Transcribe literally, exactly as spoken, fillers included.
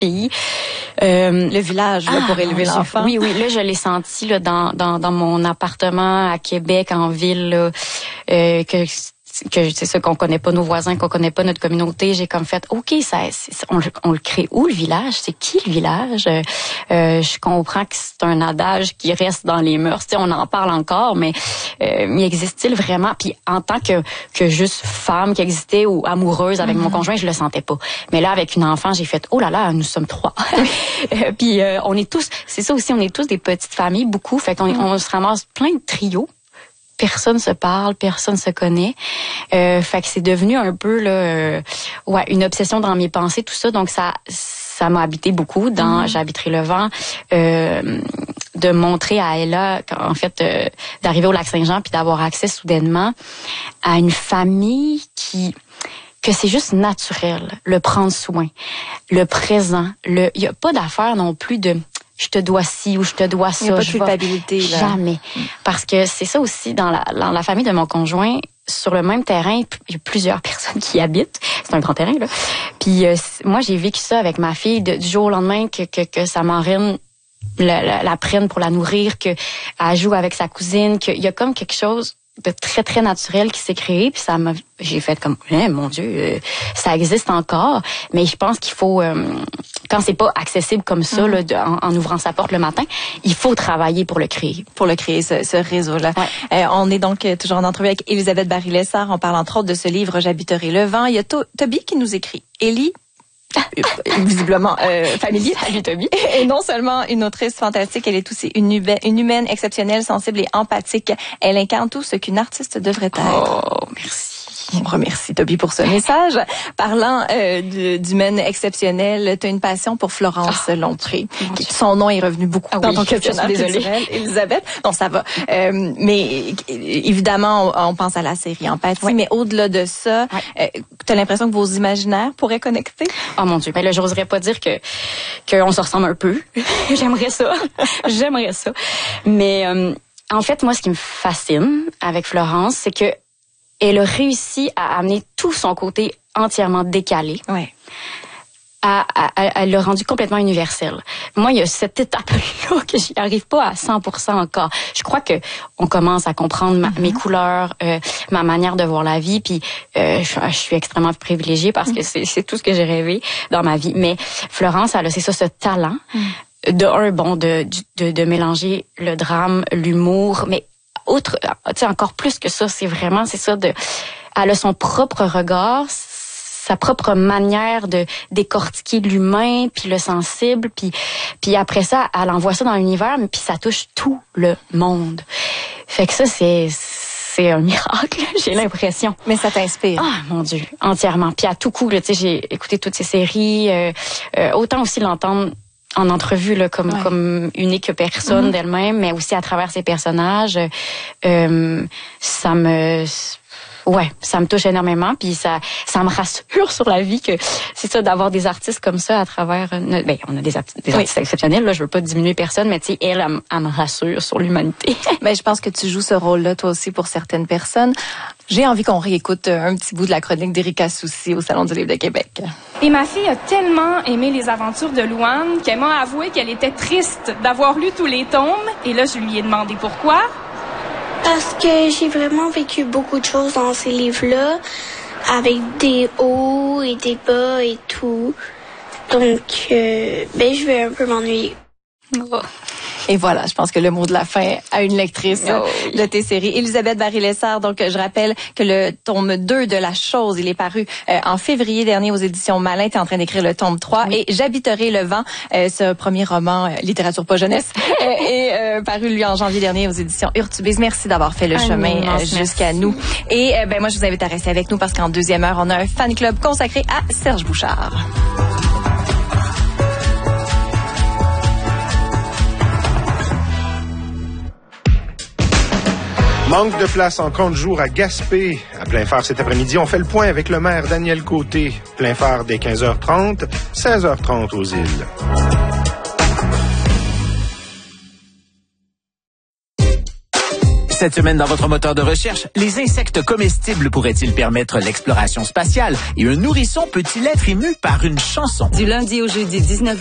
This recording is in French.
pays. Euh, le village là, ah, pour élever l'enfant. Oui, oui. Là, je l'ai senti là, dans, dans, dans mon appartement à Québec, en ville, là, euh, que que c'est ça qu'on connaît pas nos voisins, qu'on connaît pas notre communauté. J'ai comme fait, ok, ça, c'est, on, on le crée où le village? C'est qui le village? Euh, euh, je comprends que c'est un adage qui reste dans les mœurs. Tu sais, on en parle encore, mais euh, y existe-t-il vraiment? Puis en tant que que juste femme qui existait ou amoureuse avec mm-hmm. mon conjoint, je le sentais pas. Mais là, avec une enfant, j'ai fait, oh là là, nous sommes trois. euh, puis euh, on est tous, c'est ça aussi, on est tous des petites familles, beaucoup. Fait qu'on mm-hmm. on se ramasse plein de trios. Personne se parle, personne se connaît. Euh, fait que c'est devenu un peu là, euh, ouais, une obsession dans mes pensées, tout ça. Donc ça, ça m'a habité beaucoup dans mmh. J'habiterai le vent, euh, de montrer à Ella, en fait, euh, d'arriver au Lac-Saint-Jean puis d'avoir accès soudainement à une famille qui que c'est juste naturel, le prendre soin, le présent, le, il y a pas d'affaire non plus de je te dois ci ou je te dois ça. Il n'y a pas de culpabilité. Là. Jamais. Parce que c'est ça aussi, dans la, dans la famille de mon conjoint, sur le même terrain, il y a plusieurs personnes qui y habitent. C'est un grand terrain, là. Puis euh, moi, j'ai vécu ça avec ma fille de, du jour au lendemain que, que, que sa marraine la, la, la prenne pour la nourrir, qu'elle joue avec sa cousine, qu'il y a comme quelque chose de très, très naturel qui s'est créé. Puis ça m'a, j'ai fait comme, eh, mon Dieu, euh, ça existe encore. Mais je pense qu'il faut, euh, quand c'est pas accessible comme ça, mm-hmm. là, de, en, en ouvrant sa porte le matin, il faut travailler pour le créer. Pour le créer, ce, ce réseau-là. Ouais. Euh, on est donc toujours en entrevue avec Élisabeth Barry-Lessard. On parle entre autres de ce livre « J'habiterai le vent ». Il y a to- Toby qui nous écrit. Élie, visiblement euh, familier. Salut Toby. Et non seulement une autrice fantastique, elle est aussi une, ube- une humaine exceptionnelle, sensible et empathique. Elle incarne tout ce qu'une artiste devrait être. Oh, merci. On remercie Toby pour ce message. Parlant euh, d'humaine exceptionnelle, tu as une passion pour Florence oh, Lompré. Son nom est revenu beaucoup ah, dans oui, ton questionnaire culturel, Elisabeth. Non, ça va. Euh, mais évidemment, on, on pense à la série Empathie, oui. mais au-delà de ça, oui. euh, tu as l'impression que vos imaginaires pourraient connecter? Oh mon Dieu, ben là, j'oserais pas dire que qu'on se ressemble un peu. J'aimerais ça. J'aimerais ça. Mais euh, en fait, moi, ce qui me fascine avec Florence, c'est que elle a réussi à amener tout son côté entièrement décalé. Ouais. À, à, elle l'a rendu complètement universel. Moi, il y a cette étape-là que j'y arrive pas à cent pour cent encore. Je crois que on commence à comprendre ma, mm-hmm. mes couleurs, euh, ma manière de voir la vie, puis euh, je, je suis extrêmement privilégiée parce que c'est, c'est tout ce que j'ai rêvé dans ma vie. Mais Florence, elle a, c'est ça, ce talent mm. de un, bon, de, de, de mélanger le drame, l'humour, mais autre, tu sais, encore plus que ça, c'est vraiment, c'est ça, de, elle a son propre regard, sa propre manière de décortiquer l'humain, puis le sensible, puis, puis après ça, elle envoie ça dans l'univers, mais puis ça touche tout le monde. Fait que ça, c'est, c'est un miracle, j'ai l'impression. Mais ça t'inspire. Ah, mon Dieu, entièrement. Puis à tout coup, tu sais, j'ai écouté toutes ces séries, euh, euh, autant aussi l'entendre en entrevue là, comme ouais. comme unique personne mm-hmm. d'elle-même, mais aussi à travers ses personnages, euh, ça me ouais, ça me touche énormément, puis ça ça me rassure sur la vie que c'est ça d'avoir des artistes comme ça à travers notre, ben on a des, artistes, des artistes oui. exceptionnels là, je veux pas diminuer personne, mais tu sais elle, elle, elle me rassure sur l'humanité. Ben je pense que tu joues ce rôle-là toi aussi pour certaines personnes. J'ai envie qu'on réécoute un petit bout de la chronique d'Erika Soucy au Salon du Livre de Québec. Et ma fille a tellement aimé les aventures de Louane qu'elle m'a avoué qu'elle était triste d'avoir lu tous les tomes. Et là, je lui ai demandé pourquoi. Parce que j'ai vraiment vécu beaucoup de choses dans ces livres-là, avec des hauts et des bas et tout. Donc, euh, ben, je vais un peu m'ennuyer. Oh. Et voilà, je pense que le mot de la fin à une lectrice oh, oui. de tes séries. Élisabeth Barry-Lessard, donc je rappelle que le tome deux de La Chose, il est paru euh, en février dernier aux éditions Malin. Tu es en train d'écrire le tome trois. Oui. Et J'habiterai le vent, euh, ce premier roman, euh, littérature pas jeunesse, euh, est euh, paru lui en janvier dernier aux éditions Urtubise. Merci d'avoir fait le un chemin immense, euh, jusqu'à merci. nous. Et euh, ben moi, je vous invite à rester avec nous parce qu'en deuxième heure, on a un fan club consacré à Serge Bouchard. Manque de place en camp de jour à Gaspé. À plein phare cet après-midi, on fait le point avec le maire Daniel Côté. Plein phare dès quinze heures trente, seize heures trente aux îles. Cette semaine, dans votre moteur de recherche, les insectes comestibles pourraient-ils permettre l'exploration spatiale et un nourrisson peut-il être ému par une chanson? Du lundi au jeudi, dix-neuf